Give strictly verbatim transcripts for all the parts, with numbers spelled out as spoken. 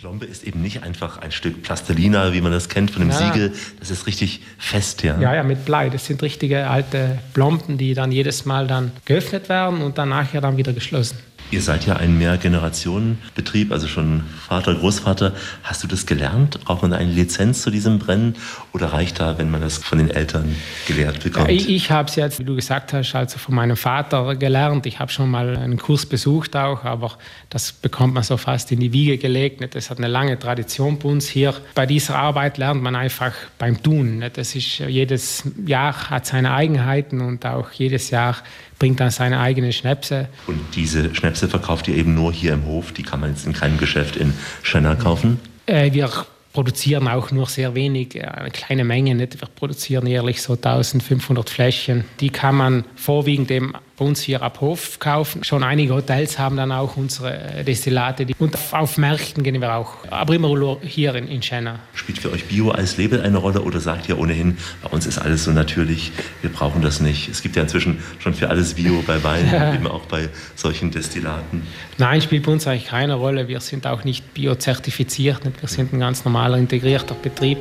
Plombe ist eben nicht einfach ein Stück Plastilina, wie man das kennt von einem Ja. Siegel. Das ist richtig fest, ja. Ja, ja, mit Blei. Das sind richtige alte Plomben, die dann jedes Mal dann geöffnet werden und dann nachher dann wieder geschlossen. Ihr seid ja ein Mehrgenerationenbetrieb, also schon Vater, Großvater. Hast du das gelernt? Braucht man eine Lizenz zu diesem Brennen oder reicht da, wenn man das von den Eltern gelehrt bekommt? Ich, ich habe es jetzt, wie du gesagt hast, also von meinem Vater gelernt. Ich habe schon mal einen Kurs besucht auch, aber das bekommt man so fast in die Wiege gelegt. Nicht? Das hat eine lange Tradition bei uns hier. Bei dieser Arbeit lernt man einfach beim Tun. Nicht? Das ist, jedes Jahr hat seine Eigenheiten und auch jedes Jahr bringt dann seine eigenen Schnäpse. Und diese Schnäpse verkauft ihr eben nur hier im Hof? Die kann man jetzt in keinem Geschäft in Schenna kaufen? Äh, wir produzieren auch nur sehr wenig, eine kleine Menge. Nicht? Wir produzieren jährlich so eintausendfünfhundert Fläschchen. Die kann man vorwiegend eben bei uns hier ab Hof kaufen. Schon einige Hotels haben dann auch unsere Destillate. Und auf Märkten gehen wir auch, aber immer nur hier in, in Schenna. Spielt für euch Bio als Label eine Rolle oder sagt ihr ohnehin, bei uns ist alles so natürlich, wir brauchen das nicht? Es gibt ja inzwischen schon für alles Bio bei Wein, eben auch bei solchen Destillaten. Nein, spielt bei uns eigentlich keine Rolle. Wir sind auch nicht biozertifiziert. Nicht? Wir sind ein ganz normaler, integrierter Betrieb.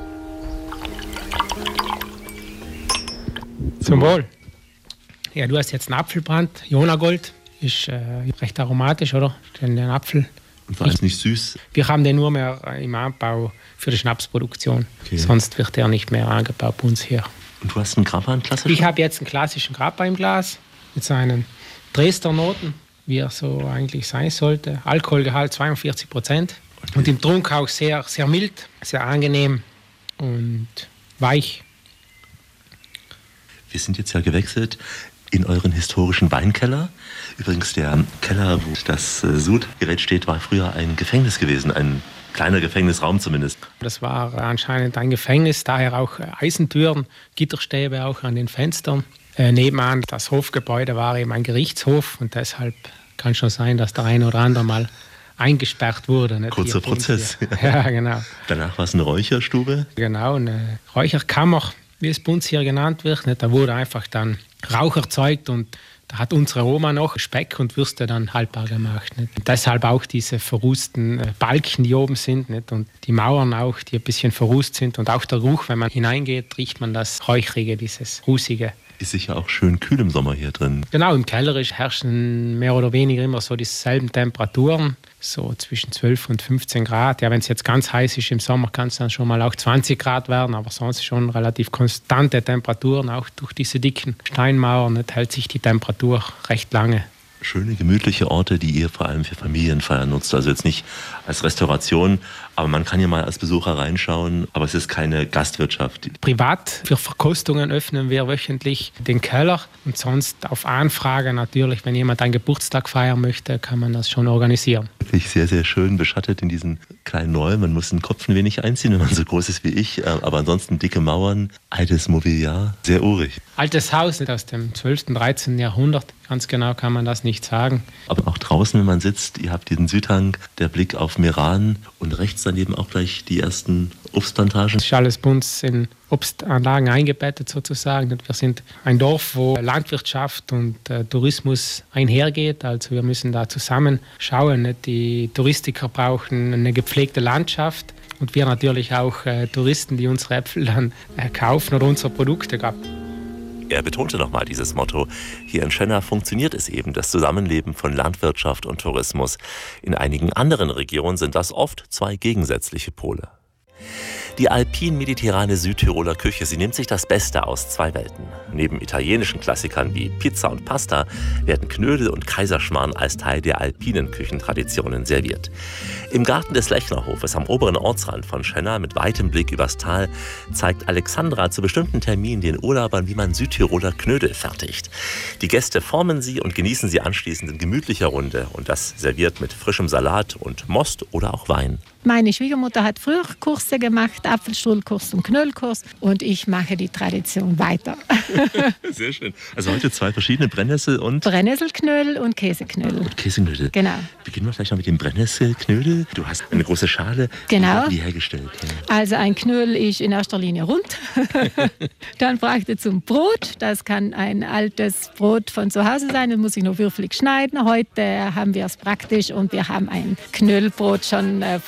Zum Wohl. Ja, du hast jetzt einen Apfelbrand. Jonagold ist äh, recht aromatisch, oder? Den, den Apfel. Und vor allem nicht süß. Wir haben den nur mehr im Anbau für die Schnapsproduktion. Okay. Sonst wird der nicht mehr angebaut bei uns hier. Und du hast einen Grappa, einen klassischen? Ich habe jetzt einen klassischen Grappa im Glas mit seinen Dresdner Noten, wie er so eigentlich sein sollte. Alkoholgehalt zweiundvierzig Prozent. Okay. Und im Trunk auch sehr, sehr mild, sehr angenehm und weich. Wir sind jetzt ja gewechselt in euren historischen Weinkeller. Übrigens, der Keller, wo das Sudgerät steht, war früher ein Gefängnis gewesen, ein kleiner Gefängnisraum zumindest. Das war anscheinend ein Gefängnis, daher auch Eisentüren, Gitterstäbe auch an den Fenstern. Äh, nebenan das Hofgebäude war eben ein Gerichtshof und deshalb kann schon sein, dass der eine oder andere mal eingesperrt wurde. Nicht? Kurzer Prozess. Ja, genau. Danach war es eine Räucherstube? Genau, eine Räucherkammer, wie es bei uns hier genannt wird. Nicht? Da wurde einfach dann Rauch erzeugt und da hat unsere Oma noch Speck und Würste dann haltbar gemacht. Nicht? Und deshalb auch diese verrußten Balken, die oben sind, nicht? Und die Mauern auch, die ein bisschen verrußt sind. Und auch der Geruch, wenn man hineingeht, riecht man das Räuchrige, dieses Rußige. Ist sicher auch schön kühl im Sommer hier drin. Genau, im Keller herrschen mehr oder weniger immer so dieselben Temperaturen, so zwischen zwölf und fünfzehn Grad. Ja, wenn es jetzt ganz heiß ist im Sommer, kann es dann schon mal auch zwanzig Grad werden, aber sonst schon relativ konstante Temperaturen, auch durch diese dicken Steinmauern, nicht, hält sich die Temperatur recht lange. Schöne, gemütliche Orte, die ihr vor allem für Familienfeiern nutzt. Also jetzt nicht als Restauration, aber man kann hier mal als Besucher reinschauen. Aber es ist keine Gastwirtschaft. Privat für Verkostungen öffnen wir wöchentlich den Keller. Und sonst auf Anfrage natürlich, wenn jemand einen Geburtstag feiern möchte, kann man das schon organisieren. Wirklich sehr, sehr schön beschattet in diesen kleinen Räumen. Man muss den Kopf ein wenig einziehen, wenn man so groß ist wie ich. Aber ansonsten dicke Mauern, altes Mobiliar, sehr urig. Altes Haus aus dem zwölften, dreizehnten Jahrhundert. Ganz genau kann man das nicht sagen. Aber auch draußen, wenn man sitzt, ihr habt diesen Südhang, der Blick auf Meran und rechts daneben auch gleich die ersten Obstplantagen. Das ist alles bei uns in Obstanlagen eingebettet sozusagen. Wir sind ein Dorf, wo Landwirtschaft und äh, Tourismus einhergeht. Also wir müssen da zusammen schauen. Nicht? Die Touristiker brauchen eine gepflegte Landschaft und wir natürlich auch äh, Touristen, die unsere Äpfel dann äh, kaufen oder unsere Produkte kaufen. Er betonte nochmal dieses Motto. Hier in Schenna funktioniert es eben, das Zusammenleben von Landwirtschaft und Tourismus. In einigen anderen Regionen sind das oft zwei gegensätzliche Pole. Die alpin-mediterrane Südtiroler Küche, sie nimmt sich das Beste aus zwei Welten. Neben italienischen Klassikern wie Pizza und Pasta werden Knödel und Kaiserschmarrn als Teil der alpinen Küchentraditionen serviert. Im Garten des Lechnerhofes am oberen Ortsrand von Schenna mit weitem Blick übers Tal zeigt Alexandra zu bestimmten Terminen den Urlaubern, wie man Südtiroler Knödel fertigt. Die Gäste formen sie und genießen sie anschließend in gemütlicher Runde und das serviert mit frischem Salat und Most oder auch Wein. Meine Schwiegermutter hat früher Kurse gemacht, Apfelstrudel-Kurs und Knödelkurs und ich mache die Tradition weiter. Sehr schön. Also heute zwei verschiedene Brennnessel und... Brennnesselknödel und Käseknödel. Und Käseknödel. Genau. Beginnen wir vielleicht mal mit dem Brennnesselknödel. Du hast eine große Schale. Genau. Wie hergestellt? Ja. Also ein Knödel ist in erster Linie rund. Dann braucht ihr zum Brot. Das kann ein altes Brot von zu Hause sein. Das muss ich noch würfelig schneiden. Heute haben wir es praktisch und wir haben ein Knödelbrot schon